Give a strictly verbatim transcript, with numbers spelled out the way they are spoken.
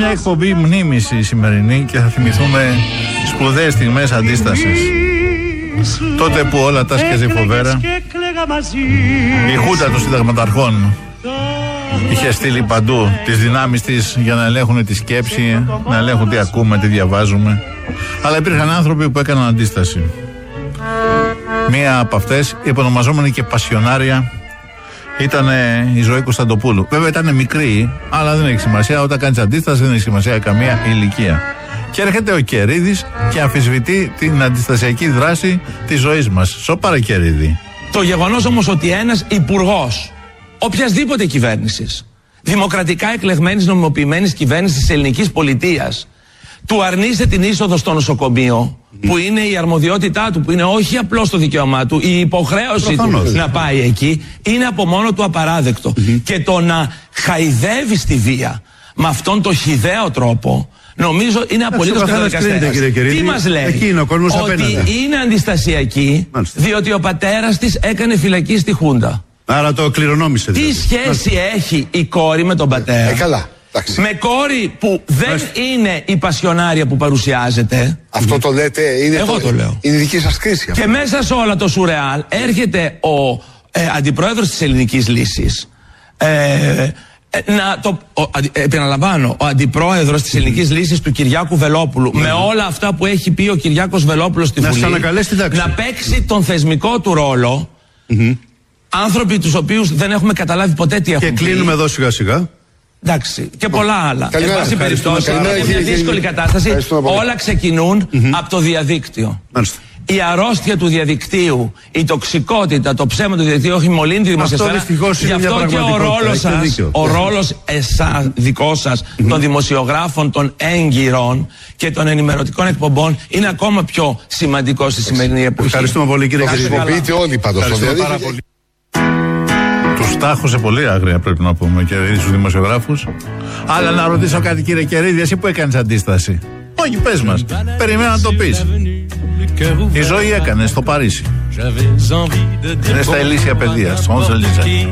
μια εκπομπή μνήμης η σημερινή και θα θυμηθούμε σπουδαίες στιγμές αντίστασης. Τότε που όλα τα σκέζε η φοβέρα, η χούντα των συνταγματαρχών είχε στείλει παντού τις δυνάμεις της για να ελέγχουν τη σκέψη, να ελέγχουν τι ακούμε, τι διαβάζουμε. Αλλά υπήρχαν άνθρωποι που έκαναν αντίσταση. Μία από αυτές, η επωνομαζόμενη και πασιονάρια, ήταν η Ζωή Κωνσταντοπούλου. Βέβαια ήταν μικρή, αλλά δεν έχει σημασία. Όταν κάνεις αντίσταση δεν έχει σημασία καμία ηλικία. Και έρχεται ο Κερίδης και αμφισβητεί την αντιστασιακή δράση της ζωής μας. Σοπάρα, Κερίδη. Το γεγονός όμως ότι ένας υπουργός οποιασδήποτε κυβέρνησης, δημοκρατικά εκλεγμένης νομιμοποιημένης κυβέρνησης της ελληνικής πολιτείας, του αρνείσε την είσοδο στο νοσοκομείο, mm. που είναι η αρμοδιότητά του, που είναι όχι απλώς το δικαίωμά του, η υποχρέωση Προφανώς. του να πάει εκεί, είναι από μόνο του απαράδεκτο. Mm-hmm. Και το να χαϊδεύει στη βία με αυτόν τον χυδαίο τρόπο, νομίζω είναι απολύτως καταδικαστέας. Τι μας λέει? Είναι ότι απέναντι. είναι αντιστασιακή, Μάλιστα. διότι ο πατέρας της έκανε φυλακή στη Χούντα. Άρα το κληρονόμησε. Τι δηλαδή. σχέση Μάλιστα. έχει η κόρη με τον πατέρα? Ε, καλά. Με κόρη που δεν Μάλιστα. είναι η πασιονάρια που παρουσιάζεται. Αυτό το λέτε, είναι, Εγώ το, το λέω. είναι δική σας κρίση. Και μέσα σε όλα το σουρεάλ έρχεται ο ε, αντιπρόεδρος της Ελληνικής Λύσης. Ε, να το, ο, αντι, επαναλαμβάνω, ο αντιπρόεδρος της Ελληνικής Λύσης του Κυριάκου Βελόπουλου, mm. με όλα αυτά που έχει πει ο Κυριάκος Βελόπουλος στη να Βουλή, να παίξει τον θεσμικό του ρόλο. Mm-hmm. Άνθρωποι τους οποίους δεν έχουμε καταλάβει ποτέ τι έχουν πει. Και κλείνουμε εδώ σιγά σιγά. Εντάξει, και πολλά άλλα. Εν πάση περιπτώσει, είναι μια δύσκολη κατάσταση. Όλα ξεκινούν mm-hmm. από το διαδίκτυο. Μάλιστα. Η αρρώστια του διαδικτύου, η τοξικότητα, το ψέμα του διαδικτύου έχει μολύνει τη δημοσιοσφαίρα. Γι' αυτό και ο ρόλος σας, ο ρόλος εσάς, δικό σας, mm-hmm. των δημοσιογράφων, των έγκυρων και των ενημερωτικών εκπομπών είναι ακόμα πιο σημαντικό στη σημερινή εποχή. Ευχαριστούμε πολύ, κύριε Κερίδη. Χρησιμοποιείτε όλοι πάντως στο διαδίκτυο. Τους τάχωσε πολύ άγρια, πρέπει να πούμε, και στους δημοσιογράφους. Αλλά να ρωτήσω κάτι, κύριε Κερίδη, εσύ που έκανες αντίσταση? Όχι, πες μας. Περιμένω να το πεις. Η Ζωή έκανε στο Παρίσι. Είναι στα Ελίσια Παιδεία, στο Όνσελ Λίζα.